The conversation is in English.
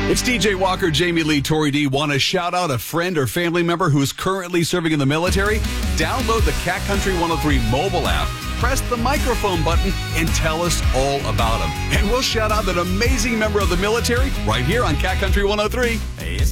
It's DJ Walker, Jamie Lee, Tori D. Want to shout out a friend or family member who's currently serving in the military? Download the Cat Country 103 mobile app, press the microphone button, and tell us all about them. And we'll shout out that amazing member of the military right here on Cat Country 103.